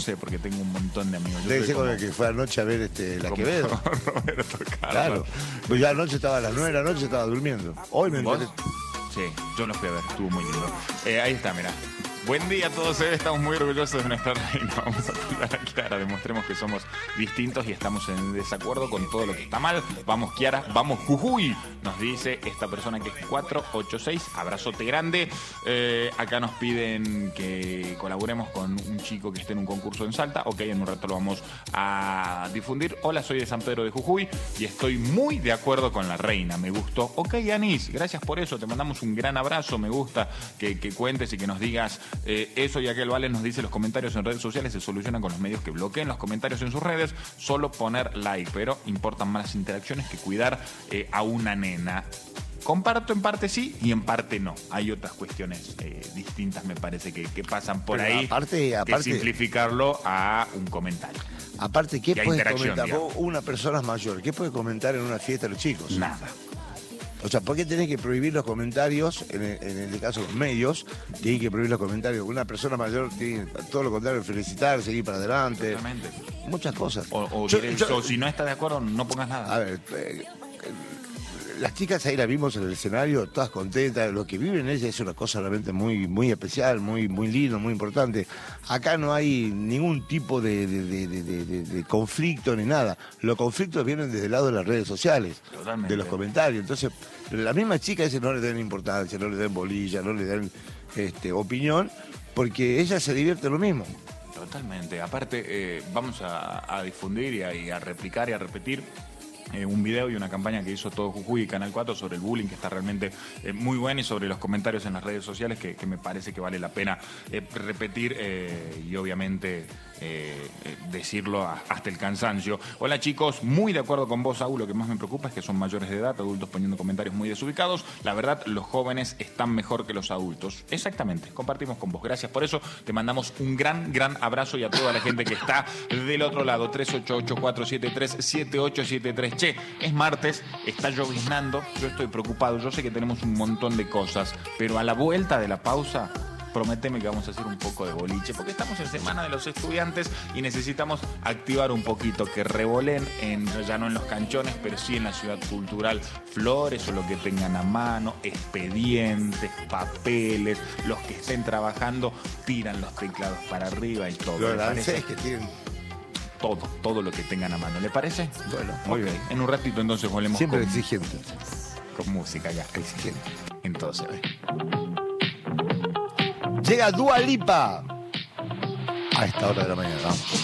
sé, porque tengo un montón de amigos. Debe ser con el que fue anoche a ver la Quevedo. Roberto Carlos. Claro. Pues ya anoche estaba a las 9 de la noche, estaba durmiendo. Hoy me enteré. Sí, yo los fui a ver, estuvo muy lindo. Ahí está, mirá. Buen día a todos, estamos muy orgullosos de nuestra reina. Vamos a saludar a Kiara, demostremos que somos distintos y estamos en desacuerdo con todo lo que está mal. Vamos Kiara, vamos Jujuy, nos dice esta persona que es 486, abrazote grande. Acá nos piden que colaboremos con un chico que esté en un concurso en Salta. Ok, en un rato lo vamos a difundir. Hola, soy de San Pedro de Jujuy y estoy muy de acuerdo con la reina, me gustó. Ok, Anis, gracias por eso, te mandamos un gran abrazo, me gusta que cuentes y que nos digas eso y aquel. Vale nos dice: los comentarios en redes sociales se solucionan con los medios que bloqueen los comentarios en sus redes, solo poner like, pero importan más las interacciones que cuidar a una nena. Comparto en parte sí y en parte no. Hay otras cuestiones distintas, me parece, que pasan por pero ahí, aparte, que simplificarlo a un comentario. Aparte, ¿qué puede comentar? Digamos. Una persona mayor, ¿qué puede comentar en una fiesta de los chicos? Nada. O sea, ¿por qué tenés que prohibir los comentarios? En este caso, los medios tienen que prohibir los comentarios. Una persona mayor tiene todo lo contrario, felicitar, seguir para adelante. Totalmente. Muchas cosas. O si no estás de acuerdo, no pongas nada. A ver, las chicas ahí las vimos en el escenario, todas contentas. Lo que viven ellas es una cosa realmente muy, muy especial, muy, muy lindo, muy importante. Acá no hay ningún tipo de conflicto ni nada. Los conflictos vienen desde el lado de las redes sociales, Totalmente. de los comentarios. Entonces, la misma chica dice: no le den importancia, no le den bolilla, no le den opinión, porque ella se divierte lo mismo. Totalmente. Aparte, vamos a difundir y a replicar y a repetir un video y una campaña que hizo Todo Jujuy y Canal 4 sobre el bullying, que está realmente muy buena, y sobre los comentarios en las redes sociales que me parece que vale la pena repetir y obviamente decirlo hasta el cansancio. Hola chicos, muy de acuerdo con vos, Saúl. Lo que más me preocupa es que son mayores de edad, adultos poniendo comentarios muy desubicados. La verdad, los jóvenes están mejor que los adultos. Exactamente, compartimos con vos. Gracias por eso, te mandamos un gran, gran abrazo, y a toda la gente que está del otro lado. 388-473-7873. Che, es martes, está lloviznando, yo estoy preocupado, yo sé que tenemos un montón de cosas, pero a la vuelta de la pausa, prométeme que vamos a hacer un poco de boliche, porque estamos en Semana de los Estudiantes y necesitamos activar un poquito, que revolen, ya no en los canchones, pero sí en la ciudad cultural, flores o lo que tengan a mano, expedientes, papeles, los que estén trabajando, tiran los teclados para arriba y todo. Los lances que tienen... Todo lo que tengan a mano, ¿le parece? Bueno, muy bien. En un ratito entonces volvemos Siempre exigente. con música ya. Exigente. Entonces, Llega Dua Lipa a esta hora de la mañana. Vamos.